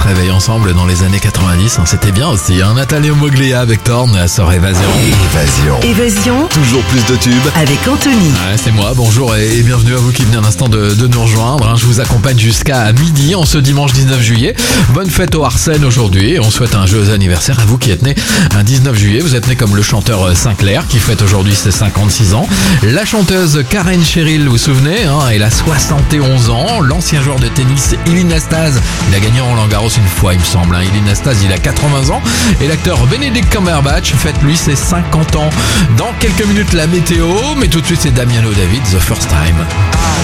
se réveille ensemble dans les années 90. C'était bien aussi. Nathalie Moglia avec Thorn sur Évasion. Évasion, Toujours plus de tubes. avec Anthony. Ouais, c'est moi, bonjour et bienvenue à vous qui venez un instant de nous rejoindre. Je vous accompagne jusqu'à midi en ce dimanche 19 juillet. Bonne fête au Arsène aujourd'hui. On souhaite un joyeux anniversaire à vous qui êtes né un 19 juillet. Vous êtes né comme le chanteur Sinclair qui fête aujourd'hui ses 56 ans. La chanteuse Karen Cheryl, vous vous souvenez, elle a 71 ans. L'ancien joueur de tennis Ilie Nastase, il a gagné Roland Garros une fois il me semble. Ilie Nastase, il a 80 ans. Et l'acteur Benedict Cumberbatch fête lui ses 50 ans. Dans quelques minutes la météo, mais tout de suite c'est Damiano David, The First Time.